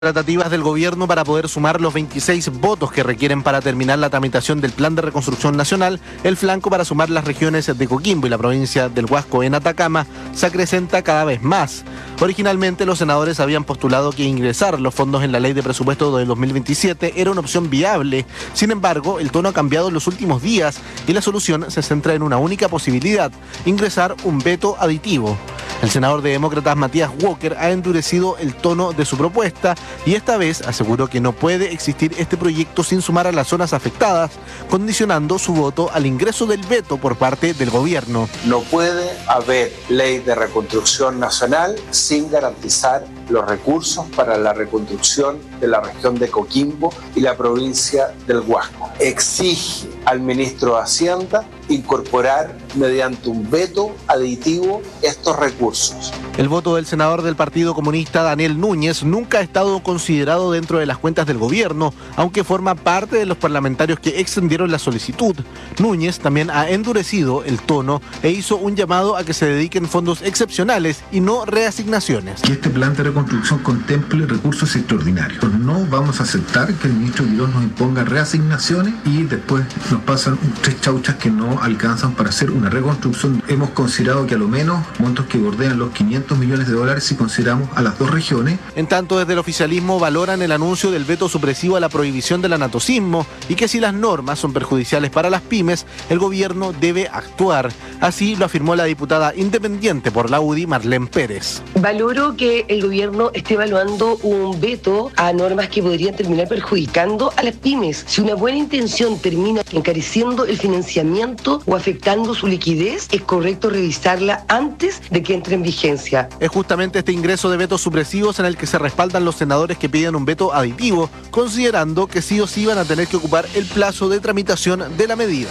Tratativas del gobierno para poder sumar los 26 votos que requieren para terminar la tramitación del Plan de Reconstrucción Nacional, el flanco para sumar las regiones de Coquimbo y la provincia del Huasco en Atacama se acrecenta cada vez más. Originalmente los senadores habían postulado que ingresar los fondos en la ley de presupuesto del 2027 era una opción viable. Sin embargo, el tono ha cambiado en los últimos días y la solución se centra en una única posibilidad: ingresar un veto aditivo. El senador de Demócratas Matías Walker ha endurecido el tono de su propuesta y esta vez aseguró que no puede existir este proyecto sin sumar a las zonas afectadas, condicionando su voto al ingreso del veto por parte del gobierno. No puede haber ley de reconstrucción nacional sin garantizar los recursos para la reconstrucción de la región de Coquimbo y la provincia del Huasco. Exige al ministro de Hacienda incorporar mediante un veto aditivo estos recursos. El voto del senador del Partido Comunista, Daniel Núñez, nunca ha estado considerado dentro de las cuentas del gobierno, aunque forma parte de los parlamentarios que extendieron la solicitud. Núñez también ha endurecido el tono e hizo un llamado a que se dediquen fondos excepcionales y no reasignaciones. Que este plan de reconstrucción contemple recursos extraordinarios. No vamos a aceptar que el ministro Girón nos imponga reasignaciones y después nos pasan tres chauchas que no alcanzan para hacer una reconstrucción. Hemos considerado que a lo menos montos que bordean los 500 millones de dólares si consideramos a las dos regiones. En tanto, desde el oficialismo valoran el anuncio del veto supresivo a la prohibición del anatocismo y que si las normas son perjudiciales para las pymes, el gobierno debe actuar. Así lo afirmó la diputada independiente por la UDI, Marlene Pérez. Valoro que el gobierno esté evaluando un veto a normas que podrían terminar perjudicando a las pymes. Si una buena intención termina encareciendo el financiamiento o afectando su liquidez, es correcto revisarla antes de que entre en vigencia. Es justamente este ingreso de vetos supresivos en el que se respaldan los senadores que piden un veto aditivo, considerando que sí o sí van a tener que ocupar el plazo de tramitación de la medida.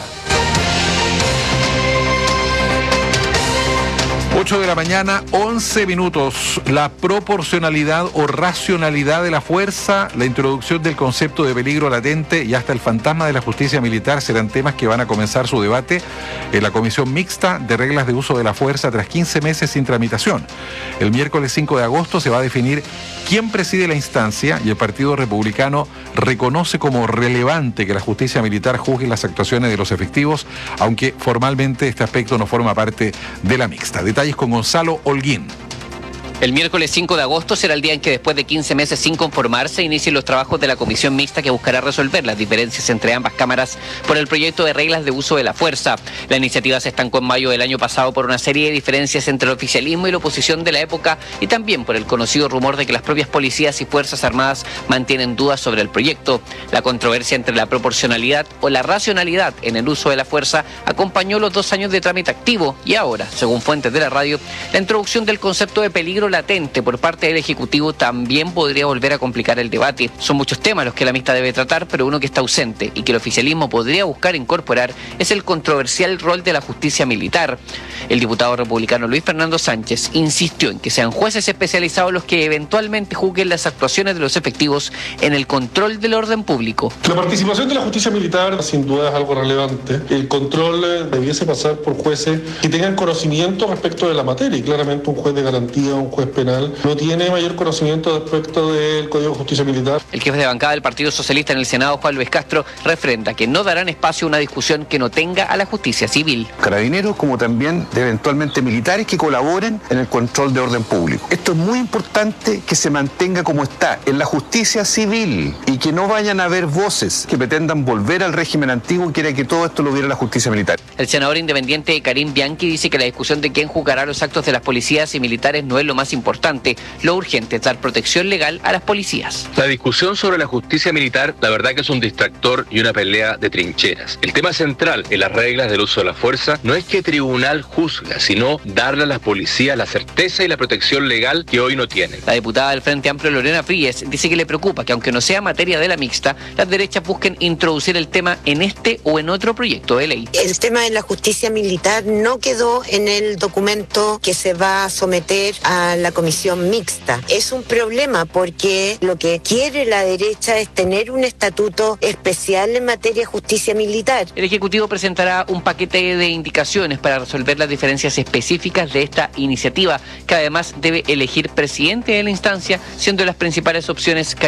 8 de la mañana, 11 minutos. La proporcionalidad o racionalidad de la fuerza, la introducción del concepto de peligro latente y hasta el fantasma de la justicia militar serán temas que van a comenzar su debate en la Comisión Mixta de Reglas de Uso de la Fuerza tras 15 meses sin tramitación. El miércoles 5 de agosto se va a definir quién preside la instancia y el Partido Republicano reconoce como relevante que la justicia militar juzgue las actuaciones de los efectivos, aunque formalmente este aspecto no forma parte de la mixta. Detalles con Gonzalo Holguín. El miércoles 5 de agosto será el día en que, después de 15 meses sin conformarse, inicien los trabajos de la comisión mixta que buscará resolver las diferencias entre ambas cámaras por el proyecto de reglas de uso de la fuerza. La iniciativa se estancó en mayo del año pasado por una serie de diferencias entre el oficialismo y la oposición de la época y también por el conocido rumor de que las propias policías y fuerzas armadas mantienen dudas sobre el proyecto. La controversia entre la proporcionalidad o la racionalidad en el uso de la fuerza acompañó los 2 años de trámite activo y ahora, según fuentes de la radio, la introducción del concepto de peligro latente por parte del Ejecutivo también podría volver a complicar el debate. Son muchos temas los que la mixta debe tratar, pero uno que está ausente y que el oficialismo podría buscar incorporar es el controversial rol de la justicia militar. El diputado republicano Luis Fernando Sánchez insistió en que sean jueces especializados los que eventualmente juzguen las actuaciones de los efectivos en el control del orden público. La participación de la justicia militar sin duda es algo relevante. El control debiese pasar por jueces que tengan conocimiento respecto de la materia, y claramente un juez de garantía, un juez penal, no tiene mayor conocimiento respecto del Código de Justicia Militar. El jefe de bancada del Partido Socialista en el Senado, Juan Luis Castro, refrenda que no darán espacio a una discusión que no tenga a la justicia civil. Carabineros como también de eventualmente militares que colaboren en el control de orden público. Esto es muy importante que se mantenga como está, en la justicia civil, y que no vayan a haber voces que pretendan volver al régimen antiguo y quiera que todo esto lo viera la justicia militar. El senador independiente Karim Bianchi dice que la discusión de quién juzgará los actos de las policías y militares no es lo más importante. Lo urgente es dar protección legal a las policías. La discusión sobre la justicia militar, la verdad que es un distractor y una pelea de trincheras. El tema central en las reglas del uso de la fuerza no es que tribunal juzga, sino darle a las policías la certeza y la protección legal que hoy no tienen. La diputada del Frente Amplio, Lorena Fríes, dice que le preocupa que, aunque no sea materia de la mixta, las derechas busquen introducir el tema en este o en otro proyecto de ley. El tema de la justicia militar no quedó en el documento que se va a someter al en la comisión mixta. Es un problema porque lo que quiere la derecha es tener un estatuto especial en materia de justicia militar. El Ejecutivo presentará un paquete de indicaciones para resolver las diferencias específicas de esta iniciativa, que además debe elegir presidente de la instancia, siendo las principales opciones